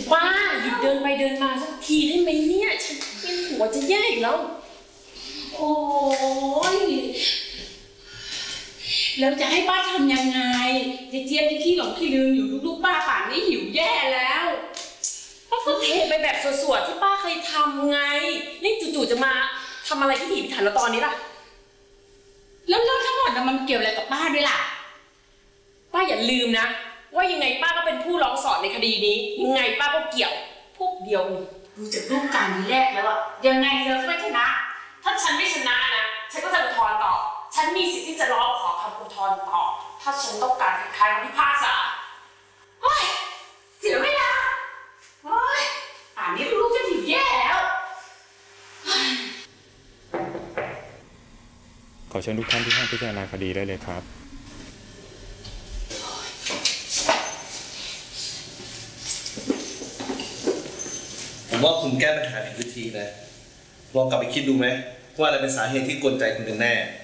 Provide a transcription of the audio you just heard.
ป้าหยุดเดินไปเดินมาสักทีได้ไหมเนี่ยฉันเป็นหัวจะแย่อีกแล้วโอ้ยแล้วจะให้ป้าทำยังไงเจี๊ยบที่ขี้หลงขี้ลืมอยู่ลูกๆป้าป่านนี้หิวแย่แล้วป้าก็เทไปแบบสวดๆที่ป้าเคยทำไงนี่จู่ๆจะมาทำอะไรที่ถีบถันแล้วตอนนี้ล่ะแล้วเรื่องทั้งหมดมันเกี่ยวอะไรกับป้าด้วยล่ะป้าอย่าลืมนะว่ายังไงป้าก็เป็นผู้ร้องสอนในคดีนี้ยังไงป้าก็เกี่ยวพวกเดียวดูจากรูปการณ์แรกแล้วอะยังไงเธอก็ไม่ชนะถ้าฉันไม่ชนะนะฉันก็จะอุทธรณ์ต่อฉันมีสิทธิ์ที่จะร้องขอคำอุทธรณ์ต่อถ้าฉันต้องการคัดค้านคำพิพากษาเฮ้ยเสียเวลาเฮ้ยป่านนี้ลูกจะหิวแย่แล้วขอเชิญทุกท่านที่ห้องพิจารณาคดีได้เลยครับผมว่าคุณแก้ปัญหาผิดวิธีนะลองกลับไปคิดดูไหมว่าอะไรเป็นสาเหตุที่กวนใจคุณกันแน่